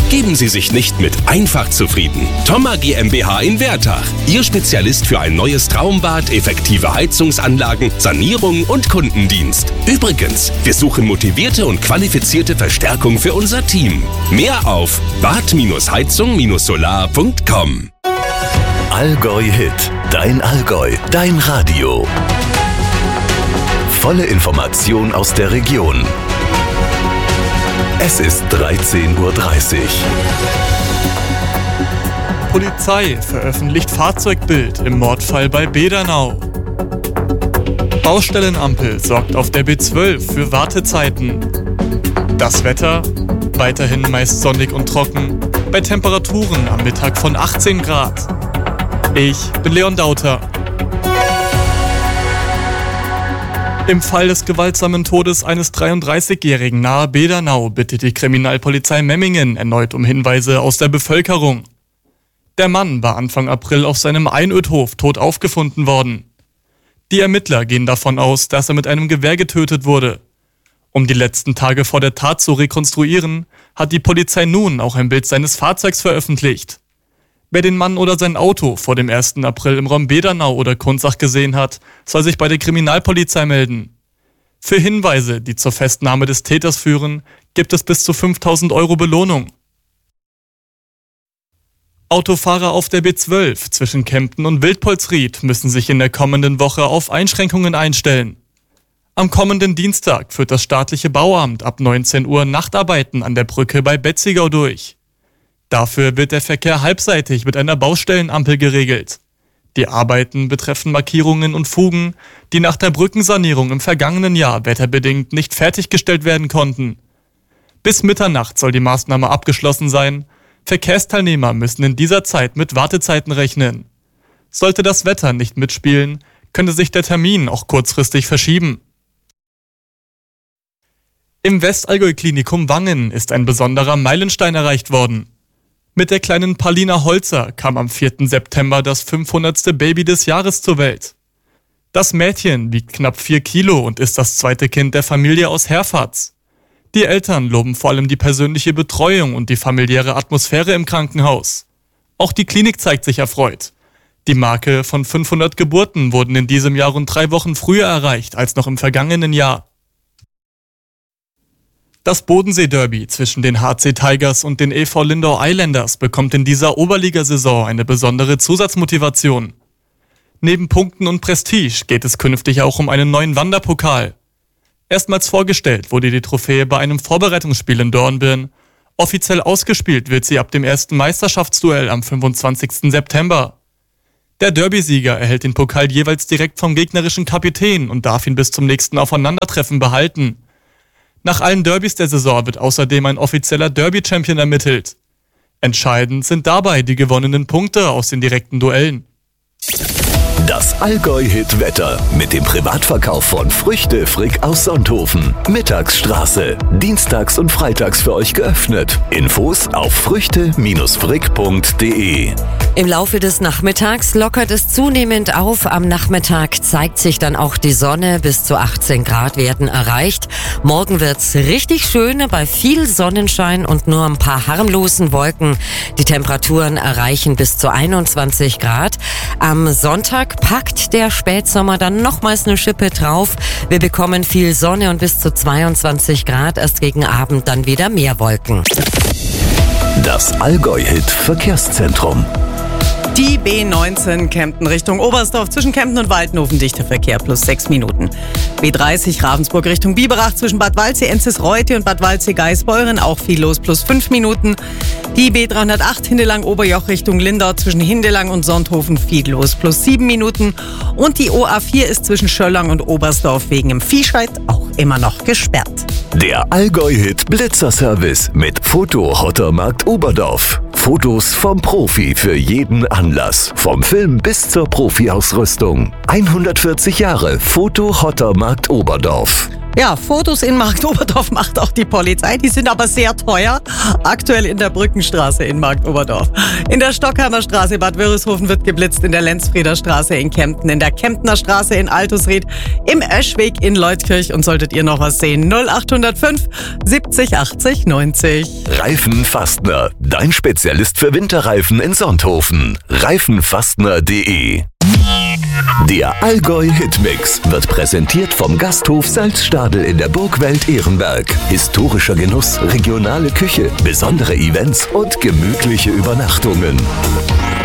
Geben Sie sich nicht mit einfach zufrieden. Thoma GmbH in Wertach. Ihr Spezialist für ein neues Traumbad, effektive Heizungsanlagen, Sanierung und Kundendienst. Übrigens, wir suchen motivierte und qualifizierte Verstärkung für unser Team. Mehr auf bad-heizung-solar.com. Allgäu Hit. Dein Allgäu. Dein Radio. Volle Information aus der Region. Es ist 13:30 Uhr. Polizei veröffentlicht Fahrzeugbild im Mordfall bei Bedernau. Baustellenampel sorgt auf der B12 für Wartezeiten. Das Wetter? Weiterhin meist sonnig und trocken, bei Temperaturen am Mittag von 18 Grad. Ich bin Leon Dauter. Im Fall des gewaltsamen Todes eines 33-Jährigen nahe Bedernau bittet die Kriminalpolizei Memmingen erneut um Hinweise aus der Bevölkerung. Der Mann war Anfang April auf seinem Einödhof tot aufgefunden worden. Die Ermittler gehen davon aus, dass er mit einem Gewehr getötet wurde. Um die letzten Tage vor der Tat zu rekonstruieren, hat die Polizei nun auch ein Bild seines Fahrzeugs veröffentlicht. Wer den Mann oder sein Auto vor dem 1. April im Raum Bedernau oder Kunzach gesehen hat, soll sich bei der Kriminalpolizei melden. Für Hinweise, die zur Festnahme des Täters führen, gibt es bis zu 5.000 € Belohnung. Autofahrer auf der B12 zwischen Kempten und Wildpolsried müssen sich in der kommenden Woche auf Einschränkungen einstellen. Am kommenden Dienstag führt das staatliche Bauamt ab 19 Uhr Nachtarbeiten an der Brücke bei Betzigau durch. Dafür wird der Verkehr halbseitig mit einer Baustellenampel geregelt. Die Arbeiten betreffen Markierungen und Fugen, die nach der Brückensanierung im vergangenen Jahr wetterbedingt nicht fertiggestellt werden konnten. Bis Mitternacht soll die Maßnahme abgeschlossen sein. Verkehrsteilnehmer müssen in dieser Zeit mit Wartezeiten rechnen. Sollte das Wetter nicht mitspielen, könnte sich der Termin auch kurzfristig verschieben. Im Westallgäu-Klinikum Wangen ist ein besonderer Meilenstein erreicht worden. Mit der kleinen Paulina Holzer kam am 4. September das 500. Baby des Jahres zur Welt. Das Mädchen wiegt knapp 4 Kilo und ist das zweite Kind der Familie aus Herfatz. Die Eltern loben vor allem die persönliche Betreuung und die familiäre Atmosphäre im Krankenhaus. Auch die Klinik zeigt sich erfreut. Die Marke von 500 Geburten wurden in diesem Jahr rund 3 Wochen früher erreicht als noch im vergangenen Jahr. Das Bodensee-Derby zwischen den HC Tigers und den EV Lindau Islanders bekommt in dieser Oberligasaison eine besondere Zusatzmotivation. Neben Punkten und Prestige geht es künftig auch um einen neuen Wanderpokal. Erstmals vorgestellt wurde die Trophäe bei einem Vorbereitungsspiel in Dornbirn. Offiziell ausgespielt wird sie ab dem ersten Meisterschaftsduell am 25. September. Der Derby-Sieger erhält den Pokal jeweils direkt vom gegnerischen Kapitän und darf ihn bis zum nächsten Aufeinandertreffen behalten. Nach allen Derbys der Saison wird außerdem ein offizieller Derby-Champion ermittelt. Entscheidend sind dabei die gewonnenen Punkte aus den direkten Duellen. Das Allgäu-Hit-Wetter mit dem Privatverkauf von Früchte Frick aus Sonthofen. Mittagsstraße. Dienstags und freitags für euch geöffnet. Infos auf früchte-frick.de. Im Laufe des Nachmittags lockert es zunehmend auf. Am Nachmittag zeigt sich dann auch die Sonne. Bis zu 18 Grad werden erreicht. Morgen wird's richtig schön bei viel Sonnenschein und nur ein paar harmlosen Wolken. Die Temperaturen erreichen bis zu 21 Grad. Am Sonntag packt der Spätsommer dann nochmals eine Schippe drauf. Wir bekommen viel Sonne und bis zu 22 Grad. Erst gegen Abend dann wieder mehr Wolken. Das Allgäu-Hit-Verkehrszentrum. Die B19 Kempten Richtung Oberstdorf zwischen Kempten und Waldenhofen dichter Verkehr plus 6 Minuten. B30 Ravensburg Richtung Biberach zwischen Bad Waldsee-Enzis-Reute und Bad Waldsee-Geisbeuren auch viel los plus 5 Minuten. Die B308 Hindelang-Oberjoch Richtung Lindau zwischen Hindelang und Sonthofen viel los plus 7 Minuten. Und die OA4 ist zwischen Schöllang und Oberstdorf wegen im Viehscheid auch immer noch gesperrt. Der Allgäu-Hit Blitzerservice mit Foto Hottermarkt Oberdorf. Fotos vom Profi für jeden Anlass. Vom Film bis zur Profi-Ausrüstung. 140 Jahre Foto Hottermarkt Oberdorf. Ja, Fotos in Marktoberdorf macht auch die Polizei. Die sind aber sehr teuer. Aktuell in der Brückenstraße in Marktoberdorf. In der Stockheimer Straße Bad Wörishofen wird geblitzt. In der Lenzfrieder Straße in Kempten. In der Kemptner Straße in Altusried. Im Öschweg in Leutkirch. Und solltet ihr noch was sehen, 0805 70 80 90. Reifenfastner, dein Spezialist für Winterreifen in Sonthofen. Reifenfastner.de. Der Allgäu-Hitmix wird präsentiert vom Gasthof Salzstadel in der Burgwelt Ehrenberg. Historischer Genuss, regionale Küche, besondere Events und gemütliche Übernachtungen.